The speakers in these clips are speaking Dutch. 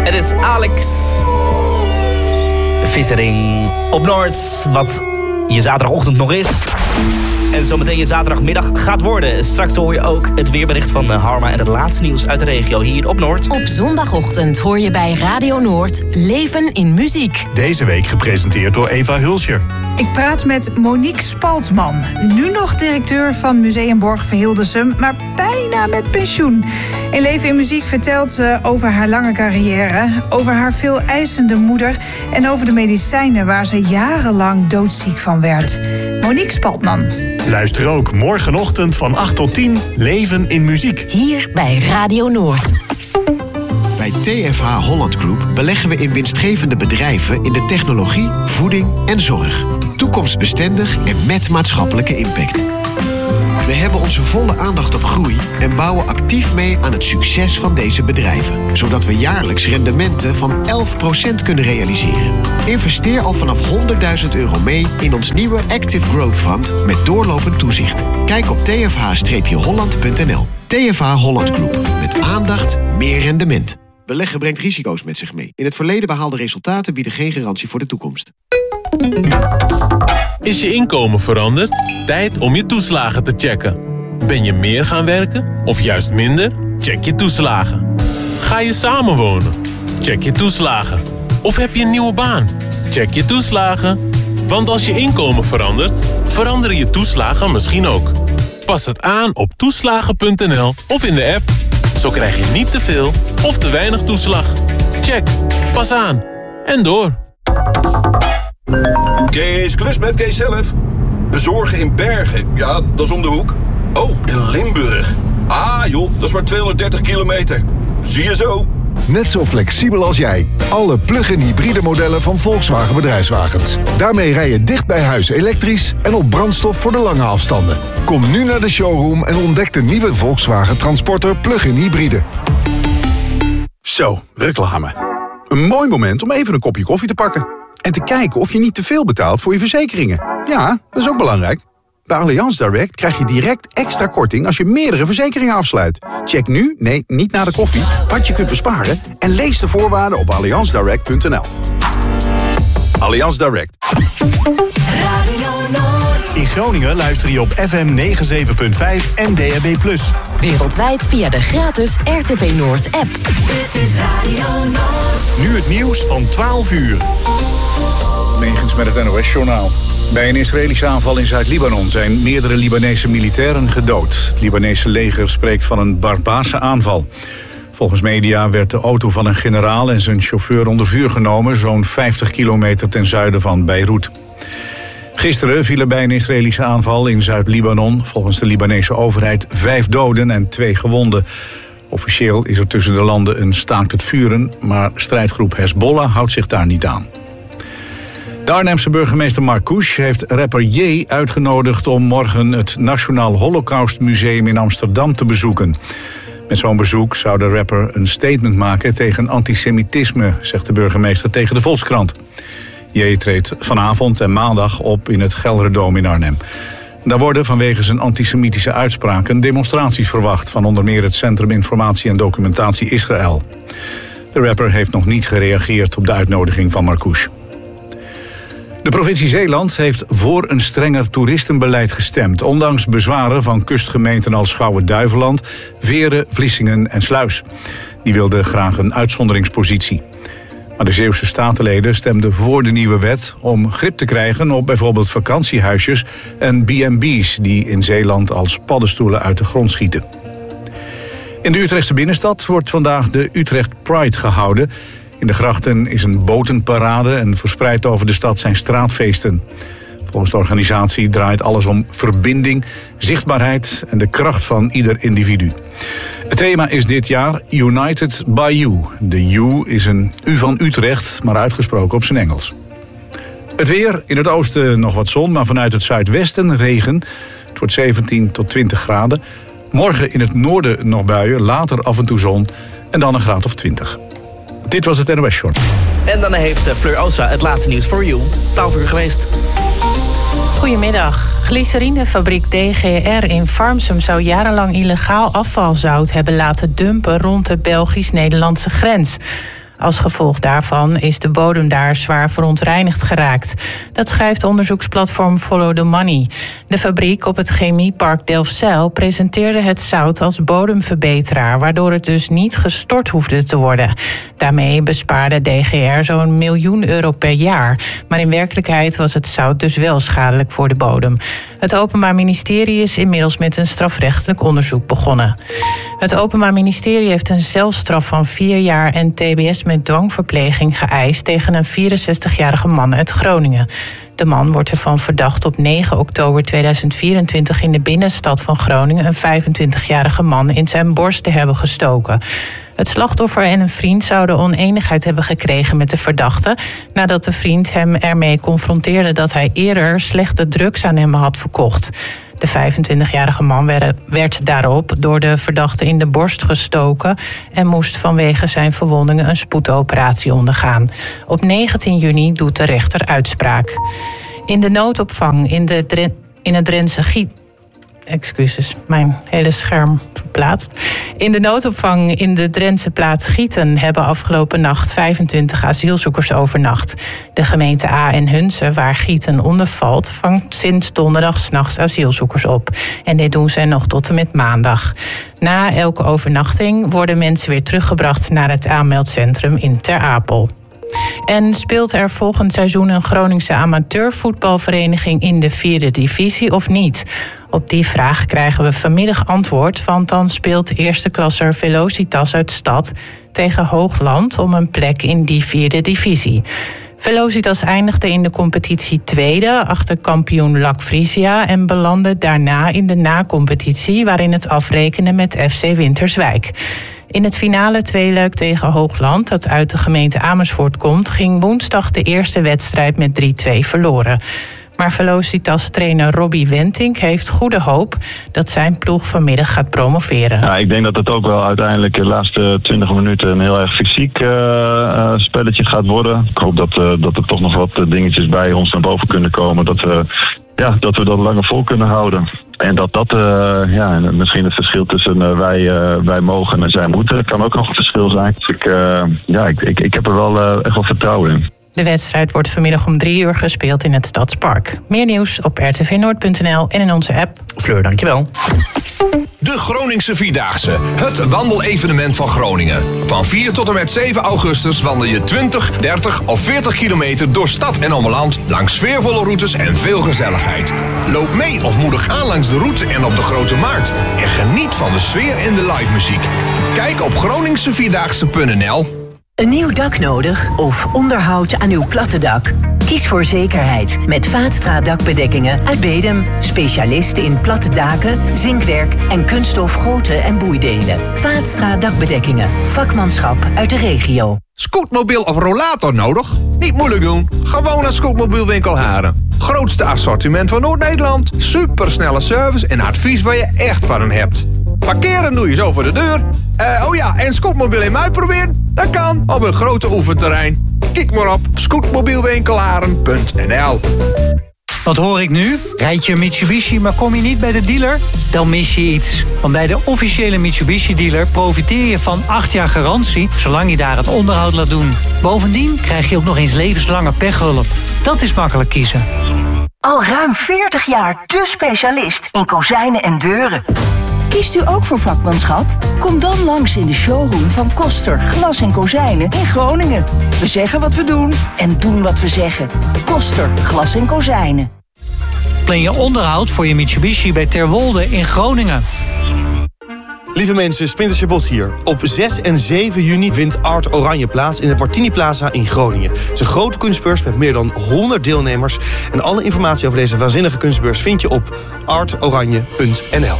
Het is Alex Vissering op Noord, wat je zaterdagochtend nog is. En zometeen je zaterdagmiddag gaat worden. Straks hoor je ook het weerbericht van Harma en het laatste nieuws uit de regio hier op Noord. Op zondagochtend hoor je bij Radio Noord Leven in Muziek. Deze week gepresenteerd door Eva Hulscher. Ik praat met Monique Spaltman, nu nog directeur van Museumborg Verhildesum, maar bijna met pensioen. In Leven in Muziek vertelt ze over haar lange carrière, over haar veel eisende moeder en over de medicijnen waar ze jarenlang doodziek van werd. Monique Spaltman. Luister ook morgenochtend van 8 tot 10 Leven in Muziek. Hier bij Radio Noord. Bij TFH Holland Group beleggen we in winstgevende bedrijven in de technologie, voeding en zorg. Toekomstbestendig en met maatschappelijke impact. We hebben onze volle aandacht op groei en bouwen actief mee aan het succes van deze bedrijven. Zodat we jaarlijks rendementen van 11% kunnen realiseren. Investeer al vanaf €100.000 mee in ons nieuwe Active Growth Fund met doorlopend toezicht. Kijk op tfh-holland.nl. TFH Holland Group. Met aandacht, meer rendement. Beleggen brengt risico's met zich mee. In het verleden behaalde resultaten bieden geen garantie voor de toekomst. Is je inkomen veranderd? Tijd om je toeslagen te checken. Ben je meer gaan werken of juist minder? Check je toeslagen. Ga je samenwonen? Check je toeslagen. Of heb je een nieuwe baan? Check je toeslagen. Want als je inkomen verandert, veranderen je toeslagen misschien ook. Pas het aan op toeslagen.nl of in de app. Zo krijg je niet te veel of te weinig toeslag. Check. Pas aan. En door. Kees Klus met Kees zelf. Bezorgen in Bergen. Ja, dat is om de hoek. Oh, in Limburg. Ah joh, dat is maar 230 kilometer. Zie je zo. Net zo flexibel als jij. Alle plug-in hybride modellen van Volkswagen Bedrijfswagens. Daarmee rij je dicht bij huis elektrisch en op brandstof voor de lange afstanden. Kom nu naar de showroom en ontdek de nieuwe Volkswagen Transporter plug-in hybride. Zo, reclame. Een mooi moment om even een kopje koffie te pakken. En te kijken of je niet te veel betaalt voor je verzekeringen. Ja, dat is ook belangrijk. Bij Allianz Direct krijg je direct extra korting als je meerdere verzekeringen afsluit. Check nu, nee, niet na de koffie, wat je kunt besparen en lees de voorwaarden op allianzdirect.nl. Allianz Direct. In Groningen luister je op FM 97.5 en DAB+. Wereldwijd via de gratis RTV Noord app. Dit is Radio Noord. Nu het nieuws van 12 uur. Meegens met het NOS-journaal. Bij een Israëlische aanval in Zuid-Libanon zijn meerdere Libanese militairen gedood. Het Libanese leger spreekt van een barbaarse aanval. Volgens media werd de auto van een generaal en zijn chauffeur onder vuur genomen, zo'n 50 kilometer ten zuiden van Beirut. Gisteren vielen bij een Israëlische aanval in Zuid-Libanon volgens de Libanese overheid 5 doden en 2 gewonden. Officieel is er tussen de landen een staakt het vuren, maar strijdgroep Hezbollah houdt zich daar niet aan. De Arnhemse burgemeester Marcouch heeft rapper J uitgenodigd om morgen het Nationaal Holocaustmuseum in Amsterdam te bezoeken. Met zo'n bezoek zou de rapper een statement maken tegen antisemitisme, zegt de burgemeester tegen de Volkskrant. J treedt vanavond en maandag op in het Gelderdoom in Arnhem. Daar worden vanwege zijn antisemitische uitspraken demonstraties verwacht van onder meer het Centrum Informatie en Documentatie Israël. De rapper heeft nog niet gereageerd op de uitnodiging van Marcouch. De provincie Zeeland heeft voor een strenger toeristenbeleid gestemd, ondanks bezwaren van kustgemeenten als Schouwen-Duiveland, Veren, Vlissingen en Sluis. Die wilden graag een uitzonderingspositie. Maar de Zeeuwse statenleden stemden voor de nieuwe wet om grip te krijgen op bijvoorbeeld vakantiehuisjes en B&B's die in Zeeland als paddenstoelen uit de grond schieten. In de Utrechtse binnenstad wordt vandaag de Utrecht Pride gehouden. In de grachten is een botenparade en verspreid over de stad zijn straatfeesten. Volgens de organisatie draait alles om verbinding, zichtbaarheid en de kracht van ieder individu. Het thema is dit jaar United by You. De U is een U van Utrecht, maar uitgesproken op zijn Engels. Het weer, in het oosten nog wat zon, maar vanuit het zuidwesten regen. Het wordt 17 tot 20 graden. Morgen in het noorden nog buien, later af en toe zon en dan een graad of 20. Dit was het NOS Short. En dan heeft Fleur Oostra het laatste nieuws voor you. 12 uur geweest. Goedemiddag. Glycerinefabriek DGR in Farmsum zou jarenlang illegaal afvalzout hebben laten dumpen rond de Belgisch-Nederlandse grens. Als gevolg daarvan is de bodem daar zwaar verontreinigd geraakt. Dat schrijft onderzoeksplatform Follow the Money. De fabriek op het chemiepark Delfzijl presenteerde het zout als bodemverbeteraar, waardoor het dus niet gestort hoefde te worden. Daarmee bespaarde DGR zo'n €1 miljoen per jaar. Maar in werkelijkheid was het zout dus wel schadelijk voor de bodem. Het Openbaar Ministerie is inmiddels met een strafrechtelijk onderzoek begonnen. Het Openbaar Ministerie heeft een celstraf van 4 jaar en TBS met dwangverpleging geëist tegen een 64-jarige man uit Groningen. De man wordt ervan verdacht op 9 oktober 2024 in de binnenstad van Groningen een 25-jarige man in zijn borst te hebben gestoken. Het slachtoffer en een vriend zouden onenigheid hebben gekregen met de verdachte nadat de vriend hem ermee confronteerde dat hij eerder slechte drugs aan hem had verkocht. De 25-jarige man werd daarop door de verdachte in de borst gestoken en moest vanwege zijn verwondingen een spoedoperatie ondergaan. Op 19 juni doet de rechter uitspraak. In de noodopvang in het Drentse Gieten. Excuses, mijn hele scherm verplaatst. In de noodopvang in de Drentse plaats Gieten hebben afgelopen nacht 25 asielzoekers overnacht. De gemeente A en Hunze, waar Gieten onder valt, vangt sinds donderdag 's nachts asielzoekers op. En dit doen zij nog tot en met maandag. Na elke overnachting worden mensen weer teruggebracht naar het aanmeldcentrum in Ter Apel. En speelt er volgend seizoen een Groningse amateurvoetbalvereniging in de 4e divisie of niet? Op die vraag krijgen we vanmiddag antwoord, want dan speelt eerste klasser Velocitas uit Stad tegen Hoogland om een plek in die 4e divisie. Velocitas eindigde in de competitie tweede achter kampioen LAC Frisia en belandde daarna in de na-competitie waarin het afrekende met FC Winterswijk. In het finale tweeluik tegen Hoogland, dat uit de gemeente Amersfoort komt, ging woensdag de eerste wedstrijd met 3-2 verloren. Maar Velocitas-trainer Robbie Wentink heeft goede hoop dat zijn ploeg vanmiddag gaat promoveren. Ja, ik denk dat het ook wel uiteindelijk de laatste 20 minuten een heel erg fysiek spelletje gaat worden. Ik hoop dat er toch nog wat dingetjes bij ons naar boven kunnen komen. Dat we dat langer vol kunnen houden. En dat misschien het verschil tussen wij mogen en zij moeten, kan ook nog een verschil zijn. Dus ik heb er wel echt wel vertrouwen in. De wedstrijd wordt vanmiddag om 3 uur gespeeld in het Stadspark. Meer nieuws op rtvnoord.nl en in onze app. Fleur, dankjewel. De Groningse Vierdaagse, het wandelevenement van Groningen. Van 4 tot en met 7 augustus wandel je 20, 30 of 40 kilometer door stad en omland langs sfeervolle routes en veel gezelligheid. Loop mee of moedig aan langs de route en op de Grote Markt. En geniet van de sfeer en de live muziek. Kijk op groningsevierdaagse.nl. Een nieuw dak nodig of onderhoud aan uw platte dak? Kies voor zekerheid met Vaatstra dakbedekkingen uit Bedum. Specialisten in platte daken, zinkwerk en kunststof goten en boeidelen. Vaatstra dakbedekkingen. Vakmanschap uit de regio. Scootmobiel of rollator nodig? Niet moeilijk doen. Gewoon naar Scootmobielwinkel Haren. Grootste assortiment van Noord-Nederland. Supersnelle service en advies waar je echt van hebt. Parkeren doe je zo voor de deur. En scootmobiel in uitproberen? Dat kan op een grote oefenterrein. Kijk maar op scootmobielwinkelharen.nl. Wat hoor ik nu? Rijd je een Mitsubishi, maar kom je niet bij de dealer? Dan mis je iets. Want bij de officiële Mitsubishi-dealer profiteer je van 8 jaar garantie, zolang je daar het onderhoud laat doen. Bovendien krijg je ook nog eens levenslange pechhulp. Dat is makkelijk kiezen. Al ruim 40 jaar de specialist in kozijnen en deuren. Kiest u ook voor vakmanschap? Kom dan langs in de showroom van Koster Glas en Kozijnen in Groningen. We zeggen wat we doen en doen wat we zeggen. Koster Glas en Kozijnen. Plan je onderhoud voor je Mitsubishi bij Terwolde in Groningen. Lieve mensen, Splinter Chabot hier. Op 6 en 7 juni vindt Art Oranje plaats in het Martini Plaza in Groningen. Het is een grote kunstbeurs met meer dan 100 deelnemers. En alle informatie over deze waanzinnige kunstbeurs vind je op artoranje.nl.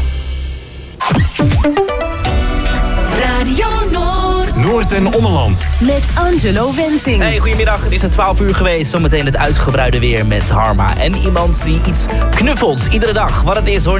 Radio Noord. Noord en Ommeland. Met Angelo Wensing. Hey, goedemiddag. Het is 12 uur geweest. Zometeen het uitgebreide weer met Harma. En iemand die iets knuffelt iedere dag. Wat het is hoor